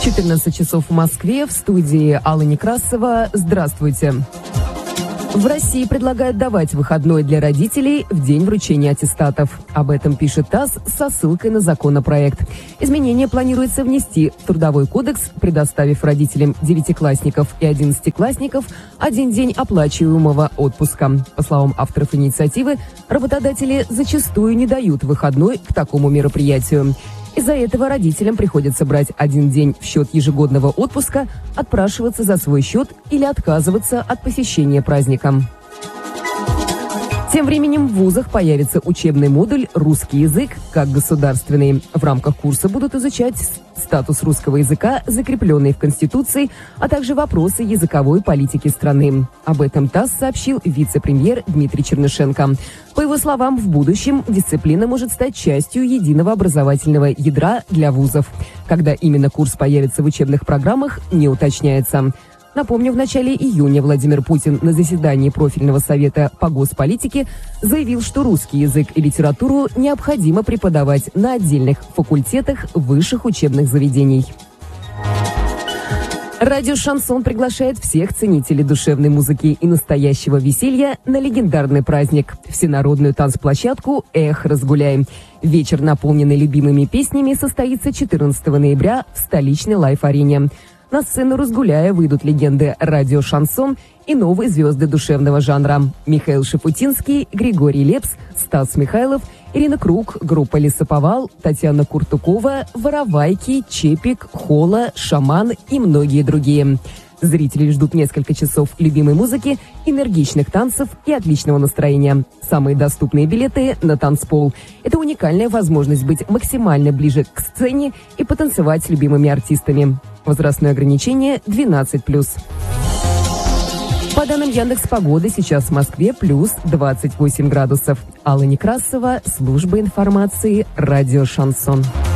14 часов в Москве, в студии Алла Некрасова. Здравствуйте. В России предлагают давать выходной для родителей в день вручения аттестатов. Об этом пишет ТАСС со ссылкой на законопроект. Изменения планируется внести в Трудовой кодекс, предоставив родителям девятиклассников и одиннадцатиклассников один день оплачиваемого отпуска. По словам авторов инициативы, работодатели зачастую не дают выходной к такому мероприятию. Из-за этого родителям приходится брать один день в счет ежегодного отпуска, отпрашиваться за свой счет или отказываться от посещения праздника. Тем временем в вузах появится учебный модуль «Русский язык как государственный». В рамках курса будут изучать статус русского языка, закрепленный в Конституции, а также вопросы языковой политики страны. Об этом ТАСС сообщил вице-премьер Дмитрий Чернышенко. По его словам, в будущем дисциплина может стать частью единого образовательного ядра для вузов. Когда именно курс появится в учебных программах, не уточняется. Напомню, в начале июня Владимир Путин на заседании профильного совета по госполитике заявил, что русский язык и литературу необходимо преподавать на отдельных факультетах высших учебных заведений. Радио «Шансон» приглашает всех ценителей душевной музыки и настоящего веселья на легендарный праздник – всенародную танцплощадку «Эх, разгуляем». Вечер, наполненный любимыми песнями, состоится 14 ноября в столичной лайф-арене. На сцену «Разгуляя» выйдут легенды радио «Шансон» и новые звезды душевного жанра. Михаил Шафутинский, Григорий Лепс, Стас Михайлов, Ирина Круг, группа «Лесоповал», Татьяна Куртукова, Воровайки, Чепик, Хола, Шаман и многие другие. Зрители ждут несколько часов любимой музыки, энергичных танцев и отличного настроения. Самые доступные билеты на танцпол. Это уникальная возможность быть максимально ближе к сцене и потанцевать с любимыми артистами. Возрастное ограничение 12+. По данным Яндекс.Погоды, сейчас в Москве плюс 28 градусов. Алла Некрасова, служба информации, радио «Шансон».